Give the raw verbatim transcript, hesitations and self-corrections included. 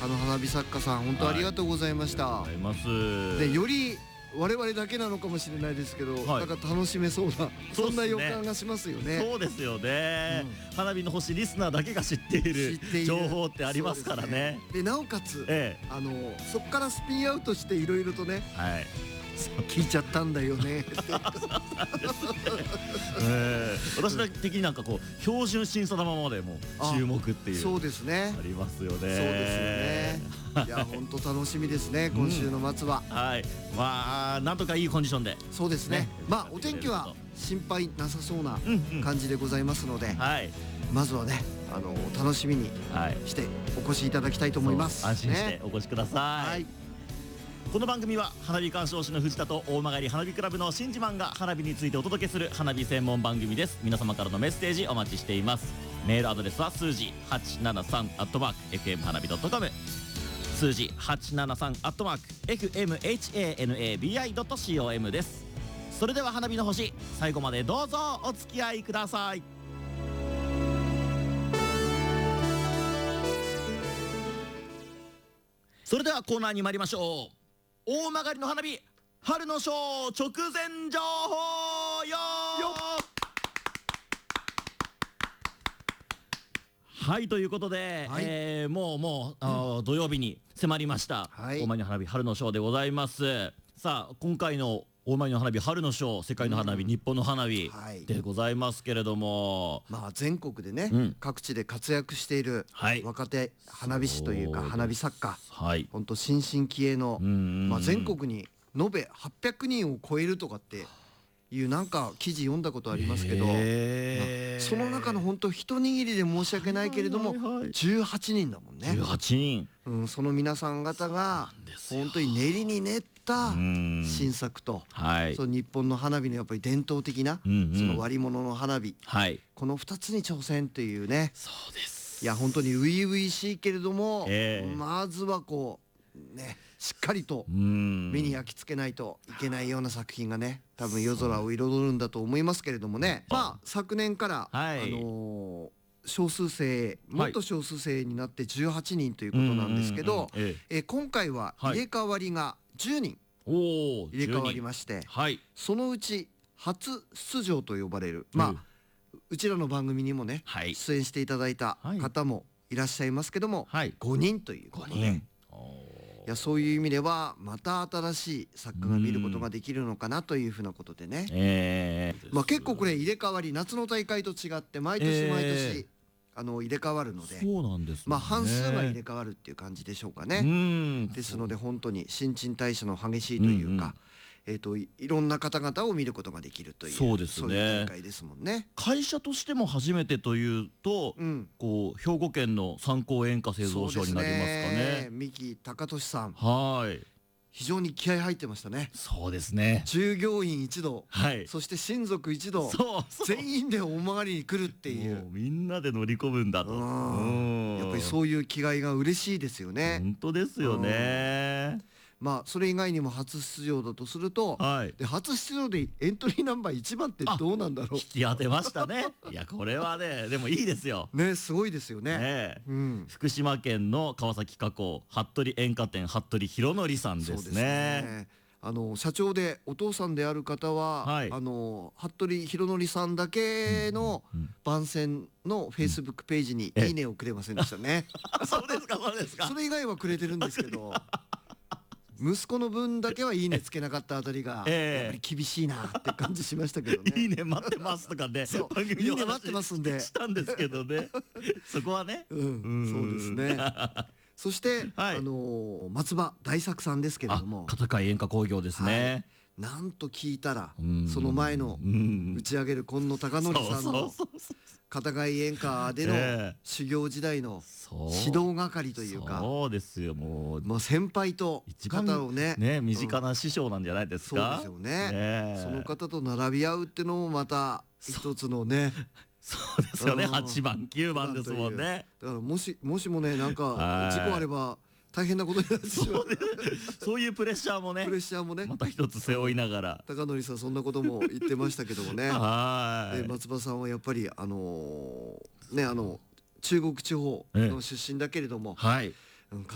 あの花火作家さん本当ありがとうございました。 ありがとうございます。 でより我々だけなのかもしれないですけど、はい、なんか楽しめそうな そ, そんな予感がしますよね。 そうですよね、うん、花火の星リスナーだけが知っている情報ってありますからね。 でなおかつ、 ええ、 あのそこからスピンアウトしていろいろとね、 はい、 聞いちゃったんだよね私的になんかこう標準審査のままでも注目っていう、 そうですね、 ありますよね。 そうですよね。いや本当楽しみですね、今週の末は、 うん、はい、まあなんとかいいコンディションで。 そうですね、まあお天気は心配なさそうな感じでございますので、うんうん、はい、まずはねあの楽しみにしてお越しいただきたいと思います、 はい、安心してお越しください、はい。この番組は花火鑑賞士の藤田と大曲花火クラブの新自慢が花火についてお届けする花火専門番組です。皆様からのメッセージお待ちしています。メールアドレスは数字はちななさんアットマークエフエム花火ドットコム、数字はちななさんアットマークエフエムエイチエーエヌエービーアイドットコム です。それでは花火の星、最後までどうぞお付き合いください。それではコーナーに参りましょう。大曲の花火春のショー直前情報よはい、ということで、はい、えー、もうもう、あ、土曜日に迫りました、はい、大曲の花火春のショーでございます。さあ今回の大曲の花火春のショー、世界の花火、うん、日本の花火でございますけれども、 まあ全国でね、うん、各地で活躍している若手花火師というか花火作家、はい、本当新進気鋭の、まあ、全国に延べはっぴゃくにんを超えるとかっていうなんか記事読んだことありますけど、まあ、その中の本当一握りで申し訳ないけれどもじゅうはちにんだもんね。 じゅうはちにん、 うん、その皆さん方が本当に練りに練った新作と、はい、その日本の花火のやっぱり伝統的な、うんうん、その割り物の花火、はい、このふたつに挑戦というね。 そうです。 いや本当に初々しいけれども、えー、まずはこうねしっかりと目に焼き付けないといけないような作品がね多分夜空を彩るんだと思いますけれどもね。まあ昨年から、はい、あのー少数生、もっと少数生になってじゅうはちにんということなんですけど、今回は入れ替わりがじゅうにん入れ替わりまして、はい、そのうち初出場と呼ばれる、まあうちらの番組にもね、はい、出演していただいた方もいらっしゃいますけども、はい、ごにんということで、いやそういう意味ではまた新しい作家が見ることができるのかなというふうなことでね、えー、まあ結構これ入れ替わり夏の大会と違って毎年毎年、えーあの入れ替わるので、 そうなんですね、 まあ半数が入れ替わるっていう感じでしょうかね。うんですので本当に新陳代謝の激しいというか、うんうん、えーと い, いろんな方々を見ることができるという、 そうですね、 そういう大会ですもんね。 会社としても初めてというと、うん、こう兵庫県の三幸演歌製造所になりますかね。 三木隆俊さん、 はい非常に気合い入ってましたね。 そうですね。 従業員一同、はい、そして親族一同、そうそう全員でお回りに来るっていう、 もうみんなで乗り込むんだと、 やっぱりそういう気概が嬉しいですよね。 本当ですよね。 まあそれ以外にも初出場だとすると、はい、で初出場でエントリーナンバーいちばんってどうなんだろう。 引き当てましたね。いやこれはねでもいいですよね。すごいですよね。 ね、うん、福島県の川崎加工服部演歌店服部博則さんですね。そうですね。 あの社長でお父さんである方は、はい、あの服部博則さんだけの番宣のフェイスブックページにいいねをくれませんでしたね。 そうですかそうですか。 それ以外はくれてるんですけど。息子の分だけはいいねつけなかったあたりがやっぱり厳しいなって感じしましたけどね。 いいね待ってますとかね、 そう番組いいね待ってますんでしたんですけどね。そこはね、うん、 そうですね。そして、はい、あの松葉大作さんですけれども、 片貝演歌工業ですね、 はい、なんと聞いたらその前の打ち上げる今野貴則さんの片貝演歌での修行時代の指導係というか、 そうですよ、もう、 まあ、先輩と方をねね身近な師匠なんじゃないですか。 そうですよね。その方と並び合うってのもまた一つのね。 そうですよね。はちばんきゅうばんですもんね。 だからもしもしもねなんか事故あれば大変なことになってしまう。 そういうプレッシャーもねプレッシャーもねまた一つ背負いながら、 貴則さんそんなことも言ってましたけどもね。で松葉さんはやっぱりあのねあの中国地方の出身だけれども、はい、